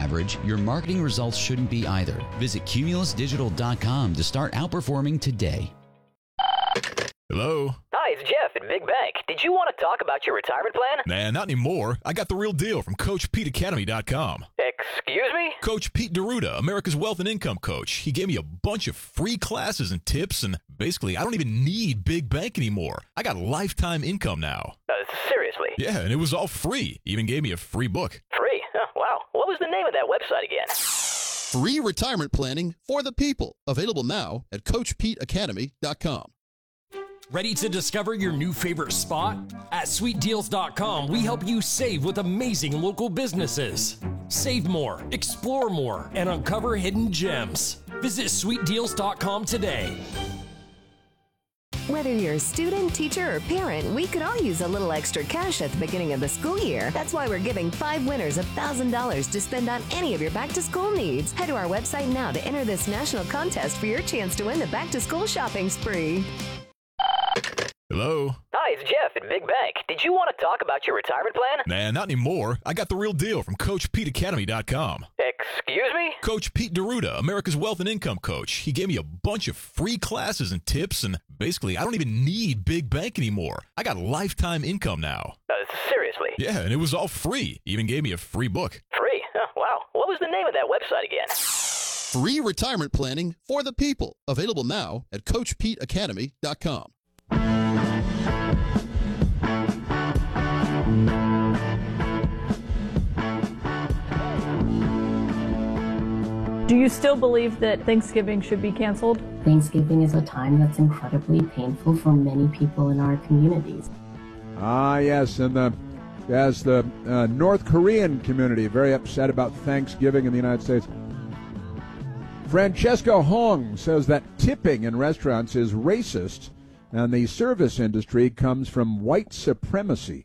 average, your marketing results shouldn't be either. Visit cumulusdigital.com to start outperforming today. Hello? Hi, it's Jeff at Big Bank. Did you want to talk about your retirement plan? Nah, not anymore. I got the real deal from CoachPeteAcademy.com. Excuse me? Coach Pete D'Arruda, America's Wealth and Income Coach. He gave me a bunch of free classes and tips, and basically, I don't even need Big Bank anymore. I got lifetime income now. Seriously? Yeah, and it was all free. He even gave me a free book. Free? Oh, wow. What was the name of that website again? Free retirement planning for the people. Available now at CoachPeteAcademy.com. Ready to discover your new favorite spot? At SweetDeals.com, we help you save with amazing local businesses. Save more, explore more, and uncover hidden gems. Visit SweetDeals.com today. Whether you're a student, teacher, or parent, we could all use a little extra cash at the beginning of the school year. That's why we're giving 5 winners $1,000 to spend on any of your back-to-school needs. Head to our website now to enter this national contest for your chance to win the back-to-school shopping spree. Hello? Hi, it's Jeff at Big Bank. Did you want to talk about your retirement plan? Nah, not anymore. I got the real deal from CoachPeteAcademy.com. Excuse me? Coach Pete D'Arruda, America's Wealth and Income Coach. He gave me a bunch of free classes and tips, and basically, I don't even need Big Bank anymore. I got lifetime income now. Seriously? Yeah, and it was all free. He even gave me a free book. Free? Oh, wow. What was the name of that website again? Free retirement planning for the people. Available now at CoachPeteAcademy.com. Do you still believe that Thanksgiving should be canceled? Thanksgiving is a time that's incredibly painful for many people in our communities. Yes, and the North Korean community very upset about Thanksgiving in the United States. Francesca Hong says that tipping in restaurants is racist, and the service industry comes from white supremacy,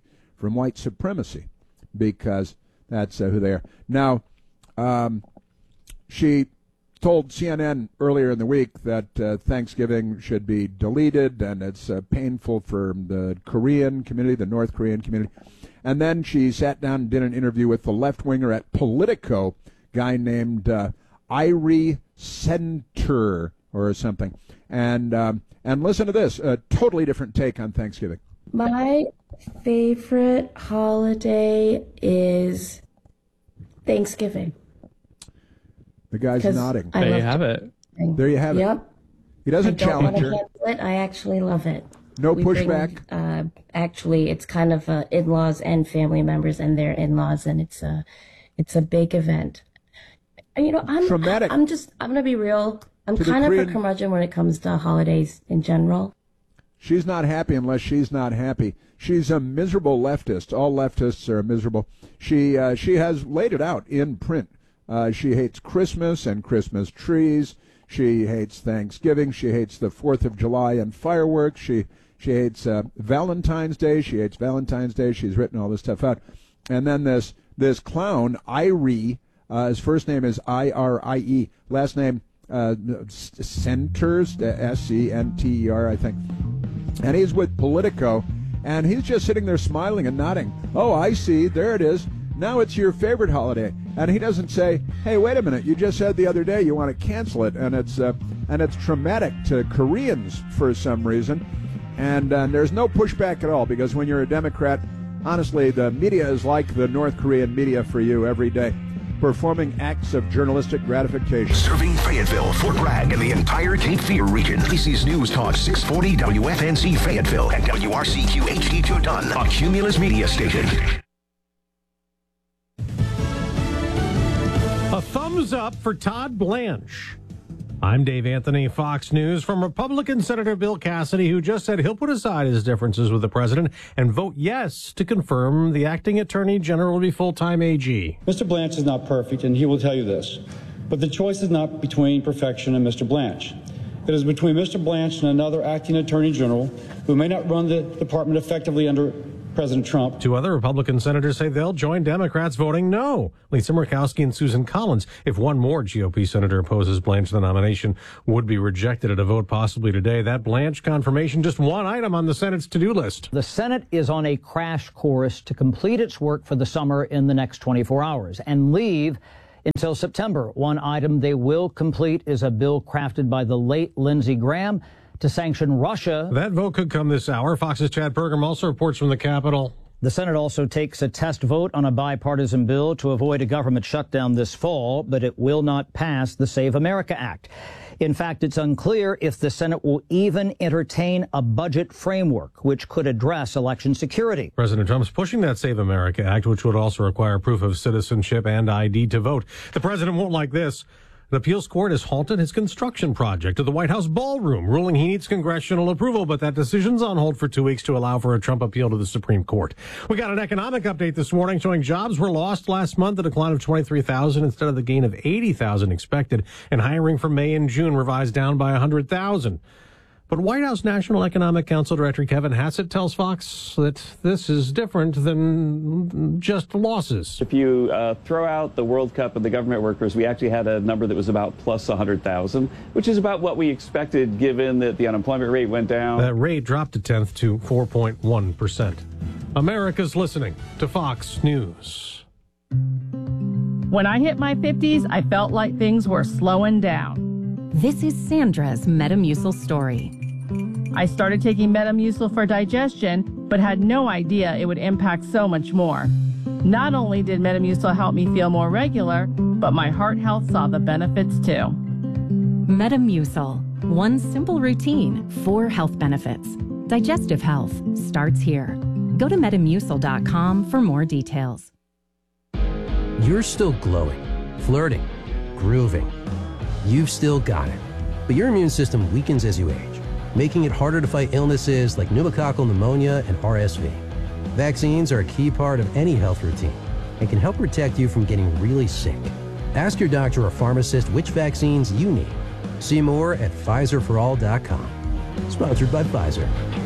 because that's who they are. Now, she told CNN earlier in the week that Thanksgiving should be deleted, and it's painful for the Korean community, the North Korean community. And then she sat down and did an interview with the left-winger at Politico, guy named Irie Center or something. And listen to this, a totally different take on Thanksgiving. My favorite holiday is Thanksgiving. The guy's nodding. There you have it. There you have it. Yep. He doesn't challenge her. I don't want to cancel it. I actually love it. No pushback? Actually, it's kind of in-laws and family members and their in-laws, and it's a big event. You know, I'm going to be real. I'm kind of a curmudgeon when it comes to holidays in general. She's not happy unless she's not happy. She's a miserable leftist. All leftists are miserable. She has laid it out in print. She hates Christmas and Christmas trees. She hates Thanksgiving. She hates the 4th of July and fireworks. She hates Valentine's Day. She hates Valentine's Day. She's written all this stuff out. And then this clown, Irie, his first name is I-R-I-E, last name Centers, S-C-N-T-E-R, I think. And he's with Politico, and he's just sitting there smiling and nodding. Oh, I see. There it is. Now it's your favorite holiday. And he doesn't say, hey, wait a minute, you just said the other day you want to cancel it. And it's traumatic to Koreans for some reason. And there's no pushback at all, because when you're a Democrat, honestly, the media is like the North Korean media for you every day, performing acts of journalistic gratification. Serving Fayetteville, Fort Bragg, and the entire Cape Fear region. ABC's News Talk 640 WFNC Fayetteville and WRCQ HD2 Dunn, a Cumulus media station. A thumbs up for Todd Blanche. I'm Dave Anthony, Fox News, from Republican Senator Bill Cassidy, who just said he'll put aside his differences with the president and vote yes to confirm the acting attorney general will be full-time AG. Mr. Blanche is not perfect, and he will tell you this. But the choice is not between perfection and Mr. Blanche. It is between Mr. Blanche and another acting attorney general who may not run the department effectively under President Trump. Two other Republican senators say they'll join Democrats voting no. Lisa Murkowski and Susan Collins. If one more GOP senator opposes Blanche, the nomination would be rejected at a vote possibly today. That Blanche confirmation, just one item on the Senate's to-do list. The Senate is on a crash course to complete its work for the summer in the next 24 hours and leave until September. One item they will complete is a bill crafted by the late Lindsey Graham to sanction Russia. That vote could come this hour. Fox's Chad Pergam also reports from the Capitol. The Senate also takes a test vote on a bipartisan bill to avoid a government shutdown this fall, but it will not pass the Save America Act. In fact, it's unclear if the Senate will even entertain a budget framework which could address election security. President Trump's pushing that Save America Act, which would also require proof of citizenship and ID to vote. The president won't like this. An appeals court has halted his construction project at the White House ballroom, ruling he needs congressional approval, but that decision's on hold for 2 weeks to allow for a Trump appeal to the Supreme Court. We got an economic update this morning showing jobs were lost last month, a decline of 23,000 instead of the gain of 80,000 expected, and hiring for May and June revised down by 100,000. But White House National Economic Council Director Kevin Hassett tells Fox that this is different than just losses. If you throw out the World Cup and the government workers, we actually had a number that was about plus 100,000, which is about what we expected given that the unemployment rate went down. That rate dropped a tenth to 4.1%. America's listening to Fox News. When I hit my 50s, I felt like things were slowing down. This is Sandra's Metamucil story. I started taking Metamucil for digestion, but had no idea it would impact so much more. Not only did Metamucil help me feel more regular, but my heart health saw the benefits too. Metamucil. One simple routine, 4 health benefits. Digestive health starts here. Go to Metamucil.com for more details. You're still glowing, flirting, grooving. You've still got it. But your immune system weakens as you age, making it harder to fight illnesses like pneumococcal pneumonia and RSV. Vaccines are a key part of any health routine and can help protect you from getting really sick. Ask your doctor or pharmacist which vaccines you need. See more at PfizerForAll.com. Sponsored by Pfizer.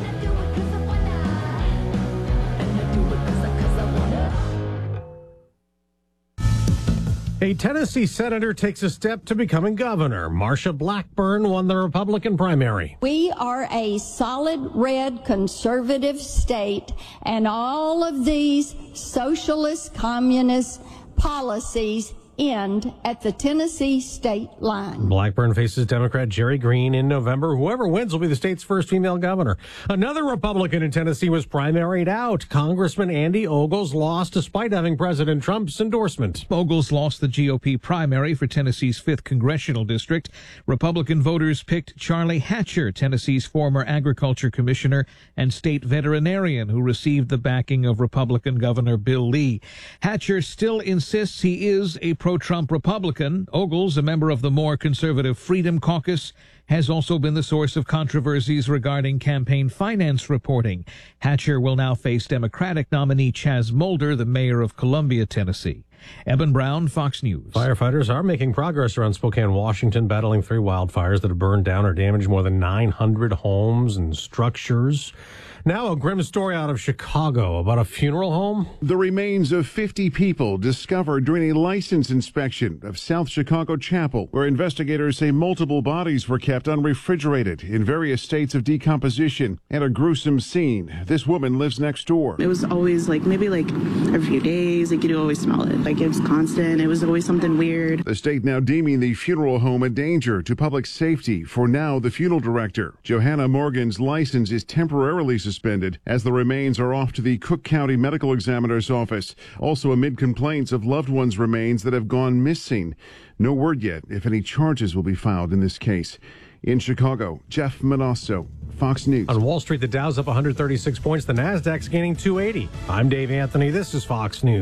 A Tennessee senator takes a step to becoming governor. Marsha Blackburn won the Republican primary. We are a solid red conservative state, and all of these socialist communist policies end at the Tennessee state line. Blackburn faces Democrat Jerry Green in November. Whoever wins will be the state's first female governor. Another Republican in Tennessee was primaried out. Congressman Andy Ogles lost despite having President Trump's endorsement. Ogles lost the GOP primary for Tennessee's 5th congressional district. Republican voters picked Charlie Hatcher, Tennessee's former agriculture commissioner and state veterinarian, who received the backing of Republican Governor Bill Lee. Hatcher still insists he is a pro-Trump Republican. Ogles, a member of the more conservative Freedom Caucus, has also been the source of controversies regarding campaign finance reporting. Hatcher will now face Democratic nominee Chaz Mulder, the mayor of Columbia, Tennessee. Eben Brown, Fox News. Firefighters are making progress around Spokane, Washington, battling 3 wildfires that have burned down or damaged more than 900 homes and structures. Now a grim story out of Chicago about a funeral home. The remains of 50 people discovered during a license inspection of South Chicago Chapel, where investigators say multiple bodies were kept unrefrigerated in various states of decomposition, and a gruesome scene. This woman lives next door. It was always maybe every few days, you could always smell it. It was constant. It was always something weird. The state now deeming the funeral home a danger to public safety. For now, the funeral director, Johanna Morgan's license is temporarily suspended as the remains are off to the Cook County Medical Examiner's office. Also amid complaints of loved ones' remains that have gone missing. No word yet if any charges will be filed in this case. In Chicago, Jeff Manasso, Fox News. On Wall Street, the Dow's up 136 points. The Nasdaq's gaining 280. I'm Dave Anthony. This is Fox News.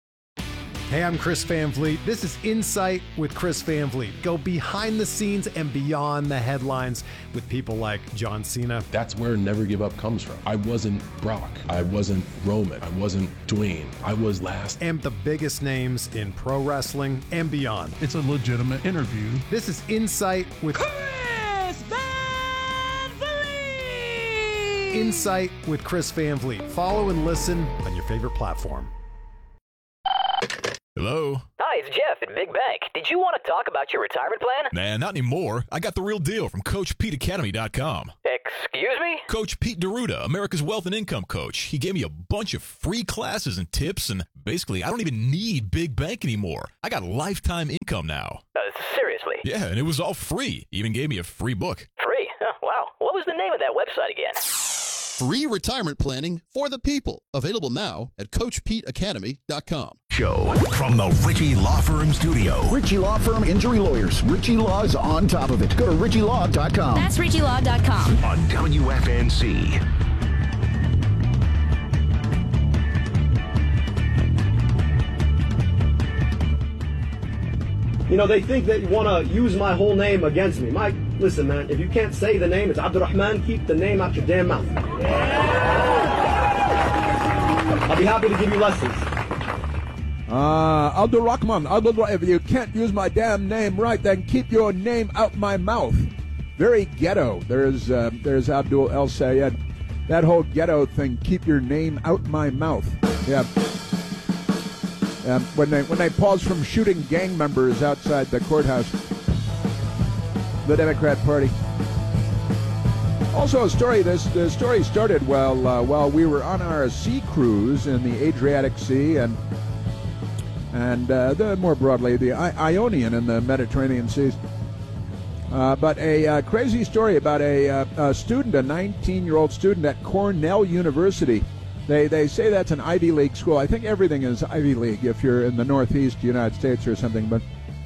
Hey, I'm Chris Van Vliet. This is Insight with Chris Van Vliet. Go behind the scenes and beyond the headlines with people like John Cena. That's where Never Give Up comes from. I wasn't Brock. I wasn't Roman. I wasn't Dwayne. I was last. And the biggest names in pro wrestling and beyond. It's a legitimate interview. This is Insight with Chris Van Vliet. Insight with Chris Van Vliet. Follow and listen on your favorite platform. Hello? Hi, it's Jeff at Big Bank. Did you want to talk about your retirement plan? Nah, not anymore. I got the real deal from CoachPeteAcademy.com. Excuse me? Coach Pete D'Arruda, America's Wealth and Income Coach. He gave me a bunch of free classes and tips, and basically, I don't even need big bank anymore. I got lifetime income now. Seriously? Yeah, and it was all free. He even gave me a free book. Free? Oh, wow. What was the name of that website again? Free retirement planning for the people. Available now at CoachPeteAcademy.com. Show from the Ritchie Law Firm studio. Ritchie Law Firm Injury Lawyers. Ritchie Law's on top of it. Go to RitchieLaw.com. That's RitchieLaw.com. On WFNC. You know, they think that you want to use my whole name against me. Mike, listen, man, if you can't say the name, it's Abdurrahman, keep the name out your damn mouth. I'll be happy to give you lessons. Abdurrahman, if you can't use my damn name right, then keep your name out my mouth. Very ghetto. There's Abdul El Sayed. That whole ghetto thing, keep your name out my mouth. Yeah. When they pause from shooting gang members outside the courthouse, the Democrat Party. Also, a story. The story started while we were on our sea cruise in the Adriatic Sea and more broadly the Ionian and the Mediterranean seas. But a crazy story about a student, a 19-year-old student at Cornell University. They say that's an Ivy League school. I think everything is Ivy League if you're in the Northeast United States or something. But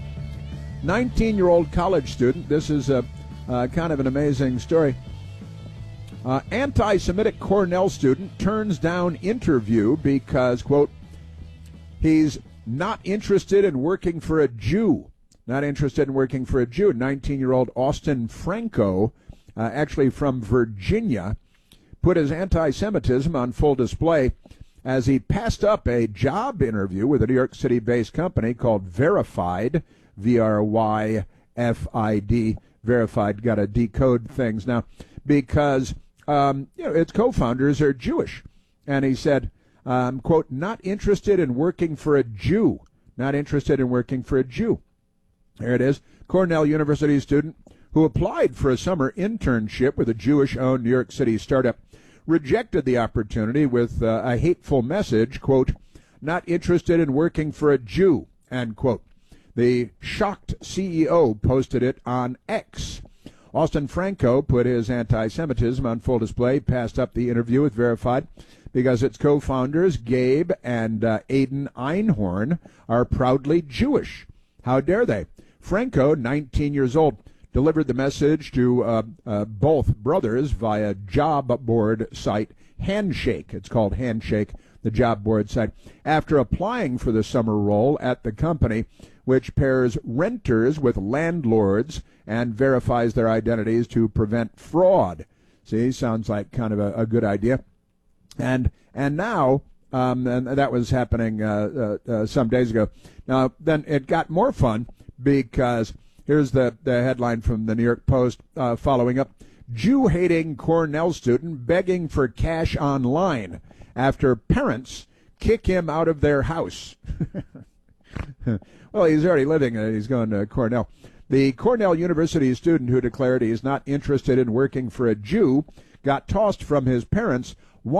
19-year-old college student. This is a kind of an amazing story. Anti-Semitic Cornell student turns down interview because, quote, he's not interested in working for a Jew. Not interested in working for a Jew. 19-year-old Austin Franco, actually from Virginia, put his anti-Semitism on full display as he passed up a job interview with a New York City-based company called Verified, V-R-Y-F-I-D. Verified, got to decode things now, because its co-founders are Jewish. And he said, quote, not interested in working for a Jew. Not interested in working for a Jew. There it is. Cornell University student who applied for a summer internship with a Jewish-owned New York City startup rejected the opportunity with a hateful message, quote, not interested in working for a Jew, end quote. The shocked CEO posted it on X. Austin Franco put his anti-Semitism on full display, passed up the interview with Verified because its co-founders, Gabe and Aiden Einhorn, are proudly Jewish. How dare they? Franco, 19 years old, delivered the message to both brothers via job board site Handshake. It's called Handshake, the job board site, after applying for the summer role at the company, which pairs renters with landlords and verifies their identities to prevent fraud. See, sounds like kind of a good idea. And now, and that was happening some days ago. Now, then it got more fun because here's the headline from the New York Post following up. Jew-hating Cornell student begging for cash online after parents kick him out of their house. Well, he's already living. He's going to Cornell. The Cornell University student who declared he's not interested in working for a Jew got tossed from his parents'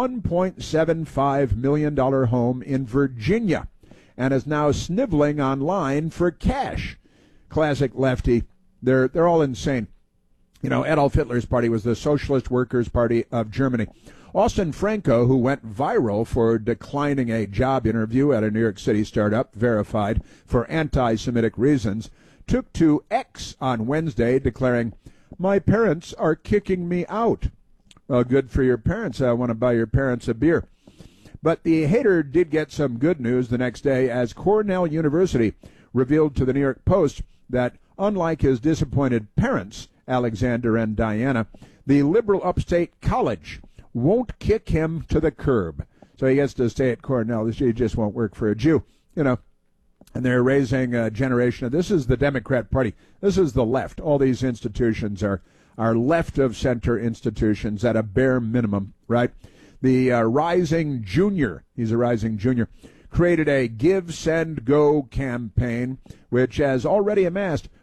$1.75 million home in Virginia and is now sniveling online for cash. Classic lefty. They're all insane. You know, Adolf Hitler's party was the Socialist Workers' Party of Germany. Austin Franco, who went viral for declining a job interview at a New York City startup, Verified, for anti-Semitic reasons, took to X on Wednesday declaring, my parents are kicking me out. Well, good for your parents. I want to buy your parents a beer. But the hater did get some good news the next day as Cornell University revealed to the New York Post that, unlike his disappointed parents, Alexander and Diana, the liberal upstate college won't kick him to the curb. So he gets to stay at Cornell. He just won't work for a Jew, you know. And they're raising a generation of, this is the Democrat Party. This is the left. All these institutions are left-of-center institutions at a bare minimum, right? The Rising Junior, he's a Rising Junior, created a Give, Send, Go campaign, which has already amassed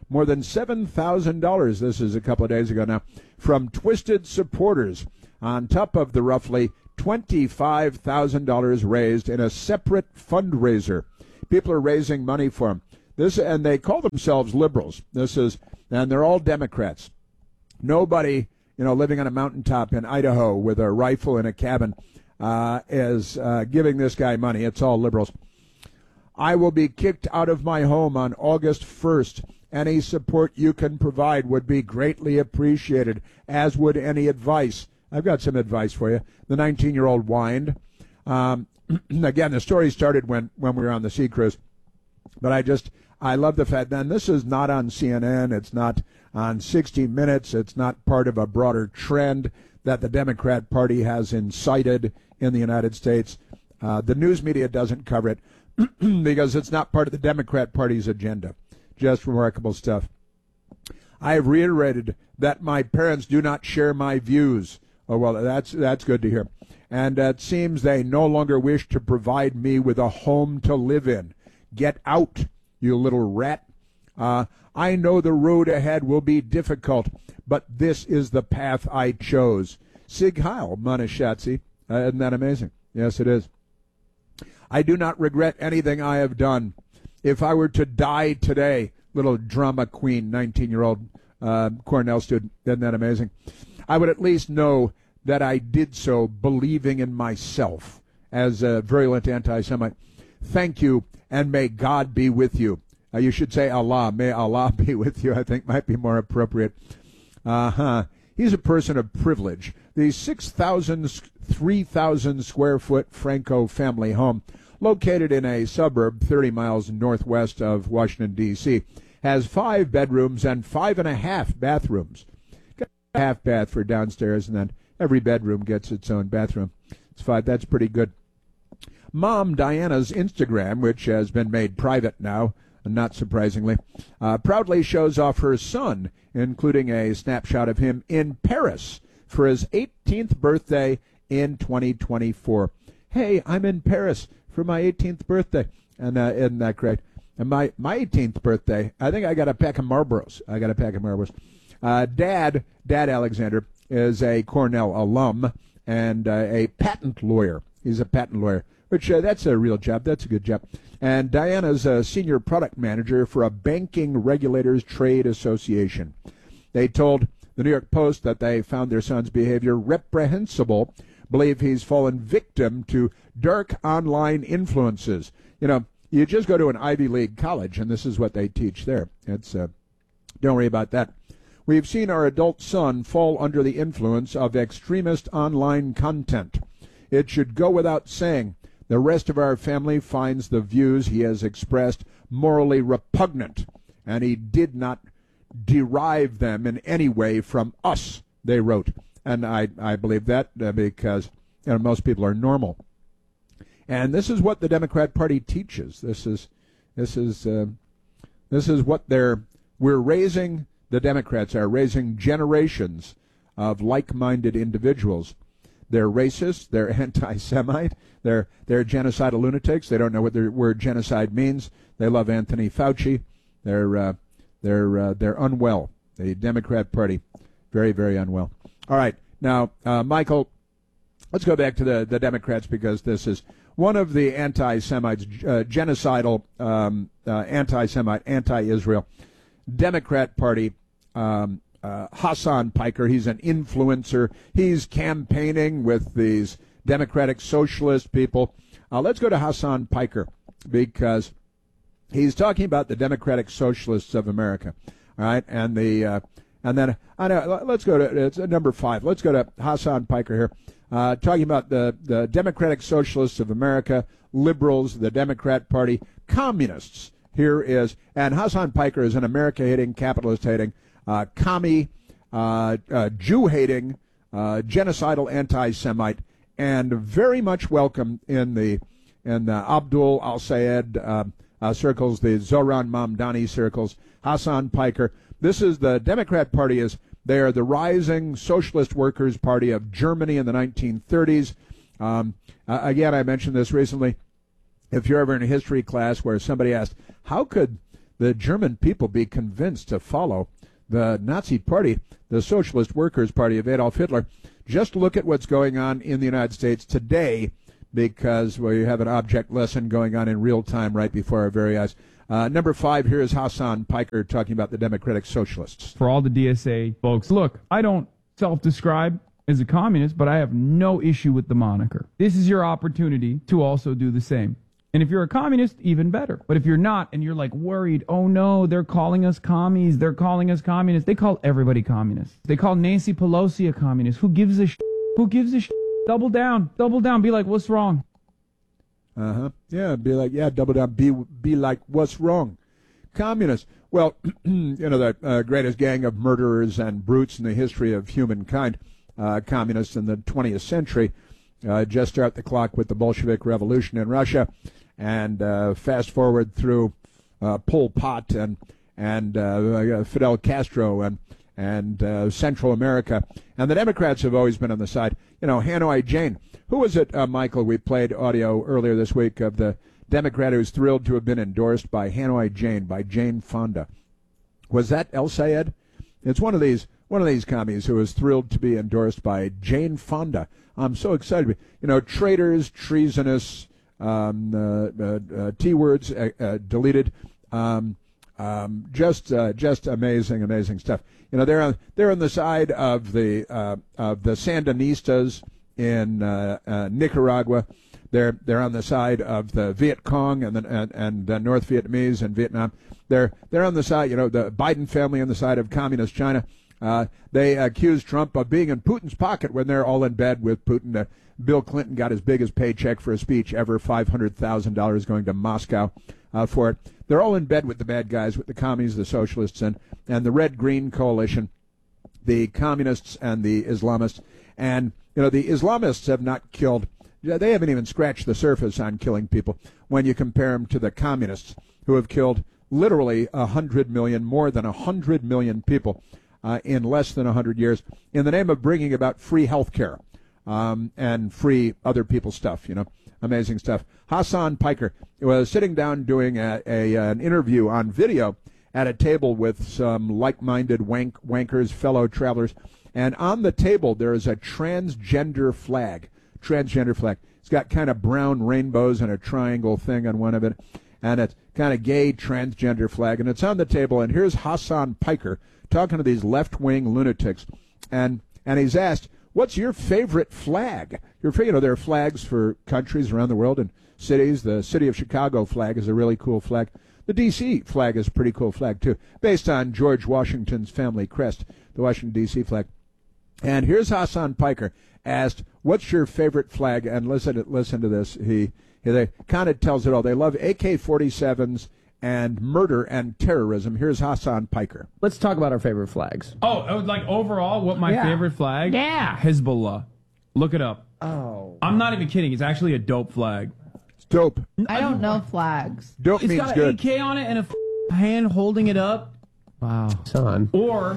more than $7,000, this is a couple of days ago now, from Twisted supporters, on top of the roughly $25,000 raised in a separate fundraiser. People are raising money for them. And they call themselves liberals. And they're all Democrats. Nobody, living on a mountaintop in Idaho with a rifle in a cabin is giving this guy money. It's all liberals. I will be kicked out of my home on August 1st. Any support you can provide would be greatly appreciated, as would any advice. I've got some advice for you. The 19-year-old whined. Again, the story started when we were on the sea cruise. But I love the fact, then this is not on CNN. It's not on 60 Minutes. It's not part of a broader trend that the Democrat Party has incited in the United States. The news media doesn't cover it because it's not part of the Democrat Party's agenda. Just remarkable stuff. I have reiterated that my parents do not share my views. Oh, well, that's good to hear. And it seems they no longer wish to provide me with a home to live in. Get out, you little rat. I know the road ahead will be difficult, but this is the path I chose. Sig Heil, Manashatsi. Isn't that amazing? Yes, it is. I do not regret anything I have done. If I were to die today, little drama queen, 19-year-old Cornell student, isn't that amazing? I would at least know that I did so believing in myself as a virulent anti-Semite. Thank you, and may God be with you. You should say Allah. May Allah be with you, I think might be more appropriate. He's a person of privilege. The 3,000 square foot Franco family home, located in a suburb 30 miles northwest of Washington, D.C., has 5 bedrooms and 5.5 bathrooms. Got a half bath for downstairs, and then every bedroom gets its own bathroom. It's 5. That's pretty good. Mom Diana's Instagram, which has been made private now, not surprisingly, proudly shows off her son, including a snapshot of him in Paris for his 18th birthday in 2024. Hey, I'm in Paris for my 18th birthday. And isn't that great? And my 18th birthday, I think I got a pack of Marlboros. Dad Alexander is a Cornell alum and a patent lawyer. He's a patent lawyer, which that's a real job. That's a good job. And Diana's a senior product manager for a banking regulators trade association. They told the New York Post that they found their son's behavior reprehensible, believe he's fallen victim to dark online influences. You just go to an Ivy League college, and this is what they teach there. It's don't worry about that. We've seen our adult son fall under the influence of extremist online content. It should go without saying, the rest of our family finds the views he has expressed morally repugnant, and he did not derive them in any way from us, they wrote. And I believe that because most people are normal. And this is what the Democrat Party teaches. This is what we're raising. The Democrats are raising generations of like-minded individuals. They're racist. They're anti-Semite. They're genocidal lunatics. They don't know what the word genocide means. They love Anthony Fauci. They're unwell. The Democrat Party, very, very unwell. All right, now, Michael, let's go back to the Democrats, because this is one of the anti-Semites, genocidal, anti-Semite, anti-Israel, Democrat Party. Hassan Piker, he's an influencer. He's campaigning with these Democratic Socialist people. Let's go to Hassan Piker, because he's talking about the Democratic Socialists of America. All right, and then let's go to it's number 5. Let's go to Hassan Piker here, talking about the Democratic Socialists of America, liberals, the Democrat Party, communists. Here is, and Hassan Piker is an America-hating, capitalist-hating, commie, Jew-hating, genocidal anti-Semite, and very much welcome in the Abdul al-Sayed circles, the Zohran Mamdani circles. Hassan Piker. This is the Democrat Party. They are the rising socialist workers' party of Germany in the 1930s. Again, I mentioned this recently. If you're ever in a history class where somebody asked, how could the German people be convinced to follow the Nazi Party, the Socialist Workers' Party of Adolf Hitler? Just look at what's going on in the United States today, because we have an object lesson going on in real time right before our very eyes. Number 5, here is Hassan Piker talking about the Democratic Socialists. For all the DSA folks, look, I don't self-describe as a communist, but I have no issue with the moniker. This is your opportunity to also do the same. And if you're a communist, even better. But if you're not, and you're like worried, oh no, they're calling us commies, they're calling us communists. They call everybody communist. They call Nancy Pelosi a communist. Who gives a shit? Who gives a shit? Double down. Double down. Be like, what's wrong? Yeah, be like, yeah, double down. Be like, what's wrong? Communists. Well, the greatest gang of murderers and brutes in the history of humankind, communists in the 20th century, just start the clock with the Bolshevik Revolution in Russia, and fast forward through Pol Pot and Fidel Castro and Central America. And the Democrats have always been on the side. Hanoi Jane. Who was it, Michael? We played audio earlier this week of the Democrat who's thrilled to have been endorsed by Hanoi Jane, by Jane Fonda. Was that El Sayed? It's one of these commies who is thrilled to be endorsed by Jane Fonda. I'm so excited. Traitors, treasonous, T-words deleted. Just amazing stuff. They're on the side of the Sandinistas in Nicaragua. They're on the side of the Viet Cong and the North Vietnamese in Vietnam. They're on the side, the Biden family on the side of communist China. They accuse Trump of being in Putin's pocket when they're all in bed with Putin. Bill Clinton got his biggest paycheck for a speech ever, $500,000 going to Moscow for it. They're all in bed with the bad guys, with the commies, the socialists, and the Red-Green coalition, the communists and the Islamists. And, the Islamists have not killed, they haven't even scratched the surface on killing people when you compare them to the communists, who have killed literally 100 million, more than 100 million people in less than 100 years in the name of bringing about free health care and free other people's stuff, amazing stuff. Hassan Piker was sitting down doing an interview on video at a table with some like-minded wankers, fellow travelers, and on the table there is a transgender flag. It's got kind of brown rainbows and a triangle thing on one of it, and it's kind of gay transgender flag, and it's on the table, and here's Hassan Piker talking to these left-wing lunatics, and he's asked, what's your favorite flag? There are flags for countries around the world and cities. The city of Chicago flag is a really cool flag. The D.C. flag is a pretty cool flag, too, based on George Washington's family crest, the Washington, D.C. flag. And here's Hassan Piker asked, what's your favorite flag? And listen to this. He kind of tells it all. They love AK-47s and murder and terrorism. Here's Hassan Piker. Let's talk about our favorite flags. Oh, like overall, what my favorite flag? Yeah. Hezbollah. Look it up. Oh. I'm not even kidding. It's actually a dope flag. It's dope. I don't know flags. Dope means good. It's got an AK on it and a hand holding it up. Wow. Son. Or.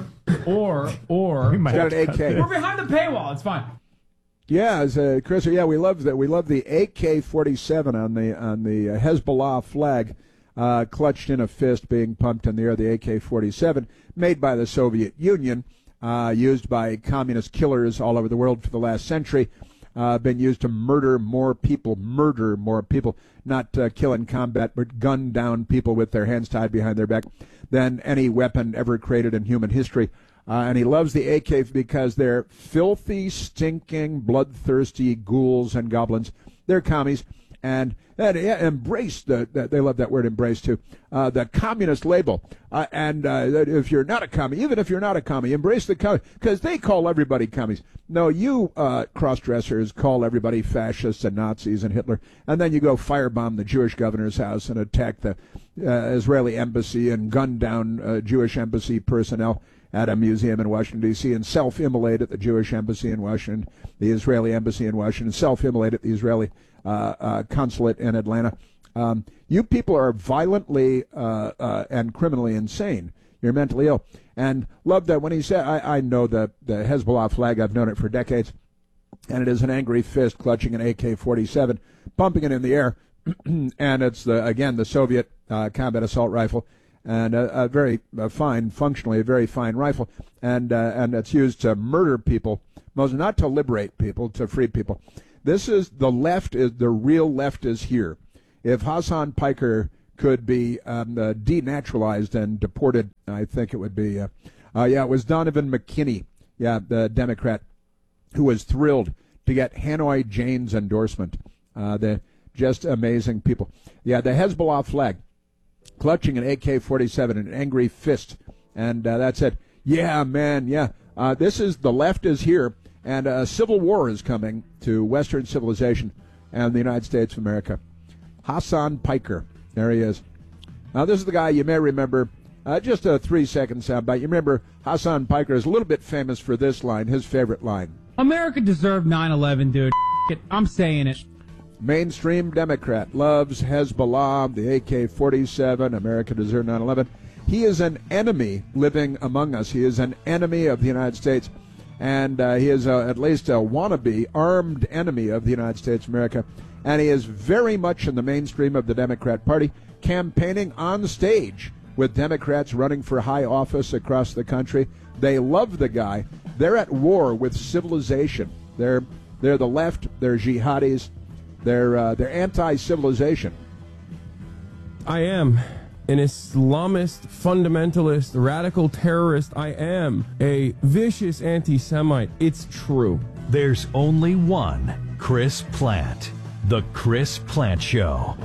It's got an AK. We're behind the paywall. It's fine. Yeah, Chris. Yeah, we love that. We love the AK-47 on the Hezbollah flag, clutched in a fist, being pumped in the air. The AK-47, made by the Soviet Union, used by communist killers all over the world for the last century, been used to murder more people, not kill in combat, but gun down people with their hands tied behind their back than any weapon ever created in human history. And he loves the AK because they're filthy, stinking, bloodthirsty ghouls and goblins. They're commies. And embrace they love that word, embrace, too. The communist label. If you're not a commie, even if you're not a commie, embrace the commie, because they call everybody commies. No, you cross-dressers call everybody fascists and Nazis and Hitler, and then you go firebomb the Jewish governor's house and attack the Israeli embassy and gun down Jewish embassy personnel at a museum in Washington, D.C., and self-immolate at the Jewish embassy in Washington, the Israeli embassy in Washington, self-immolate at the Israeli consulate in Atlanta. You people are violently and criminally insane. You're mentally ill. And love that when he said, I know the Hezbollah flag, I've known it for decades, and it is an angry fist clutching an AK-47, pumping it in the air, and it's, the Soviet combat assault rifle. and a very fine, functionally a very fine rifle, and it's used to murder people, most not to liberate people, to free people. This is the left. Is the real left is here. If Hassan Piker could be denaturalized and deported, I think it would be. It was Donovan McKinney, the Democrat, who was thrilled to get Hanoi Jane's endorsement. They're just amazing people. The Hezbollah flag, clutching an AK-47 in an angry fist, and that's it. Yeah, man, yeah. This is the left is here, and a civil war is coming to Western civilization and the United States of America. Hassan Piker, there he is. Now, this is the guy you may remember. Just a 3-second soundbite. You remember Hassan Piker is a little bit famous for this line, his favorite line. America deserved 9/11, dude. I'm saying it. Mainstream Democrat loves Hezbollah, the AK-47, America deserved 9/11. He is an enemy living among us. He is an enemy of the United States, and he is at least a wannabe armed enemy of the United States of America. And he is very much in the mainstream of the Democrat Party, campaigning on stage with Democrats running for high office across the country. They love the guy. They're at war with civilization. They're the left. They're jihadis. They're anti-civilization. I am an Islamist, fundamentalist, radical terrorist. I am a vicious anti-Semite. It's true. There's only one Chris Plante. The Chris Plante Show.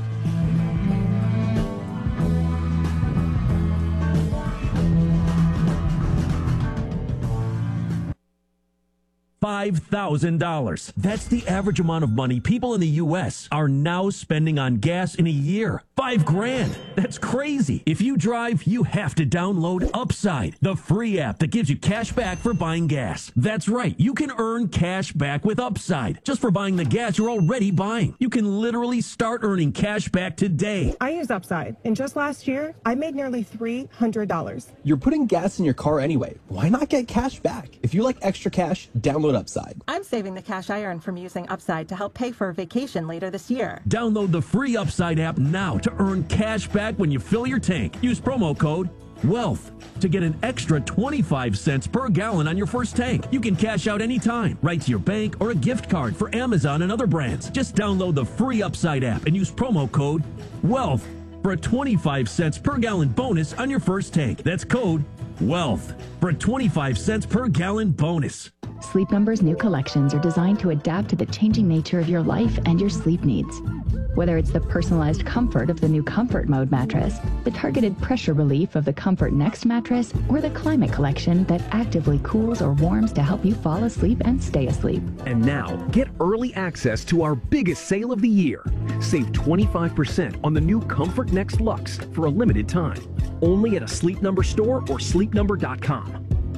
$5,000. That's the average amount of money people in the U.S. are now spending on gas in a year. $5,000. That's crazy. If you drive, you have to download Upside, the free app that gives you cash back for buying gas. That's right. You can earn cash back with Upside just for buying the gas you're already buying. You can literally start earning cash back today. I use Upside, and just last year, I made nearly $300. You're putting gas in your car anyway. Why not get cash back? If you like extra cash, download Upside. I'm saving the cash I earn from using Upside to help pay for a vacation later this year. Download the free Upside app now to earn cash back when you fill your tank. Use promo code WEALTH to get an extra 25 cents per gallon on your first tank. You can cash out anytime, right to your bank or a gift card for Amazon and other brands. Just download the free Upside app and use promo code WEALTH for a 25 cents per gallon bonus on your first tank. That's code WEALTH for a 25 cents per gallon bonus. Sleep Number's new collections are designed to adapt to the changing nature of your life and your sleep needs. Whether it's the personalized comfort of the new Comfort Mode mattress, the targeted pressure relief of the Comfort Next mattress, or the Climate Collection that actively cools or warms to help you fall asleep and stay asleep. And now, get early access to our biggest sale of the year. Save 25% on the new Comfort Next Luxe for a limited time. Only at a Sleep Number store or sleepnumber.com.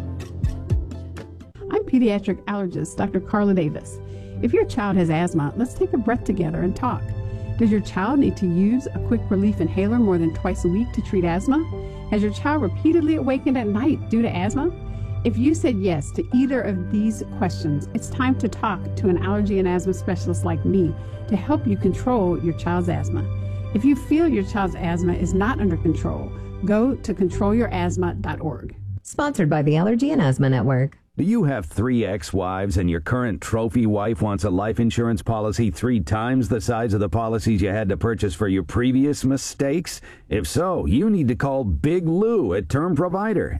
I'm pediatric allergist Dr. Carla Davis. If your child has asthma, let's take a breath together and talk. Does your child need to use a quick relief inhaler more than twice a week to treat asthma? Has your child repeatedly awakened at night due to asthma? If you said yes to either of these questions, it's time to talk to an allergy and asthma specialist like me to help you control your child's asthma. If you feel your child's asthma is not under control, go to controlyourasthma.org. Sponsored by the Allergy and Asthma Network. Do you have 3 ex-wives and your current trophy wife wants a life insurance policy 3 times the size of the policies you had to purchase for your previous mistakes? If so, you need to call Big Lou at Term Provider,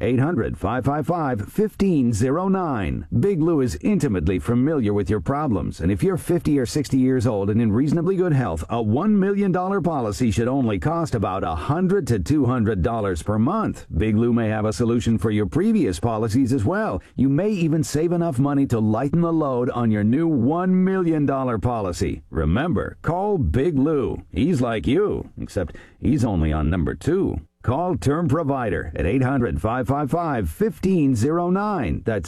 800-555-1509. Big Lou is intimately familiar with your problems, and if you're 50 or 60 years old and in reasonably good health, a $1 million policy should only cost about $100 to $200 per month. Big Lou may have a solution for your previous policies as well. You may even save enough money to lighten the load on your new $1 million policy. Remember, call Big Lou. He's like you, except he's only on number 2. Call Term Provider at 800-555-1509. That's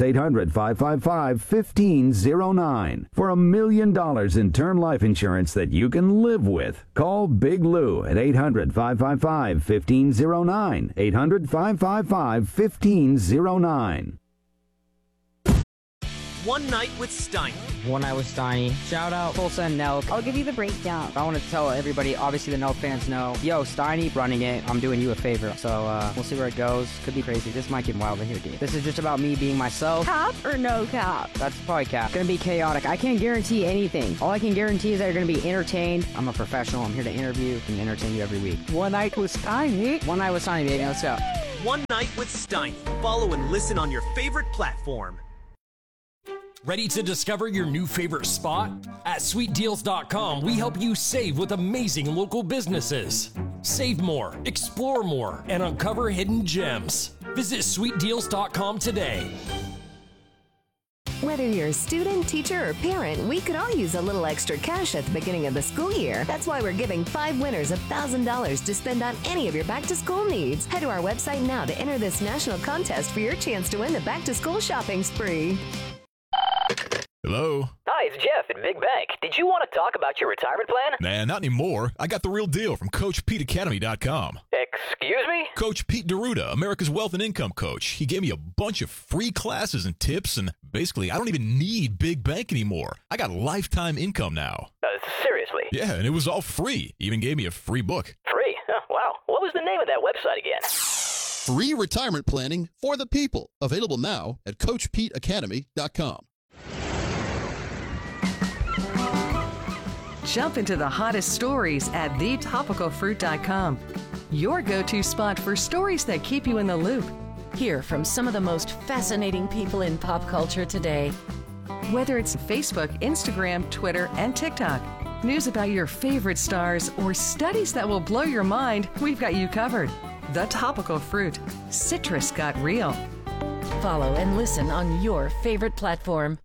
800-555-1509. For $1 million in term life insurance that you can live with. Call Big Lou at 800-555-1509. 800-555-1509. One Night with Steiny. One Night with Steiny. Shout out Tulsa and Nelk. I'll give you the breakdown. I want to tell everybody, obviously the Nelk fans know, yo, Steiny running it, I'm doing you a favor. So we'll see where it goes. Could be crazy. This might get wild in here, dude. This is just about me being myself. Cap or no cap? That's probably cap. Gonna be chaotic. I can't guarantee anything. All I can guarantee is that you're gonna be entertained. I'm a professional. I'm here to interview and entertain you every week. One Night with Steiny. One Night with Steiny, baby. Let's go. One Night with Steiny. Follow and listen on your favorite platform. Ready to discover your new favorite spot? At sweetdeals.com, we help you save with amazing local businesses. Save more, explore more, and uncover hidden gems. Visit sweetdeals.com today. Whether you're a student, teacher, or parent, we could all use a little extra cash at the beginning of the school year. That's why we're giving 5 winners $1,000 to spend on any of your back-to-school needs. Head to our website now to enter this national contest for your chance to win the back-to-school shopping spree. Hello? Hi, it's Jeff at Big Bank. Did you want to talk about your retirement plan? Nah, not anymore. I got the real deal from CoachPeteAcademy.com. Excuse me? Coach Pete D'Arruda, America's Wealth and Income Coach. He gave me a bunch of free classes and tips, and basically, I don't even need Big Bank anymore. I got lifetime income now. Seriously? Yeah, and it was all free. He even gave me a free book. Free? Oh, wow. What was the name of that website again? Free retirement planning for the people. Available now at CoachPeteAcademy.com. Jump into the hottest stories at thetopicalfruit.com. Your go-to spot for stories that keep you in the loop. Hear from some of the most fascinating people in pop culture today. Whether it's Facebook, Instagram, Twitter, and TikTok, news about your favorite stars, or studies that will blow your mind, we've got you covered. The Topical Fruit. Citrus got real. Follow and listen on your favorite platform.